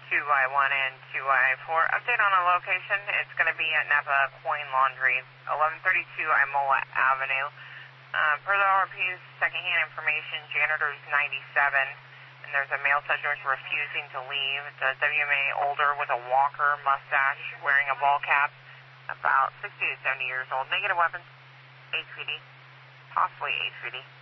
2Y1 and 2Y4. Update on the location. It's going to be at Napa Coin Laundry, 1132 Imola Avenue. Per the RP's secondhand information, janitor's 97, and there's a male subject refusing to leave. It's a WMA older with a walker, mustache, wearing a ball cap, about 60 to 70 years old. Negative weapons, HPD, possibly HPD.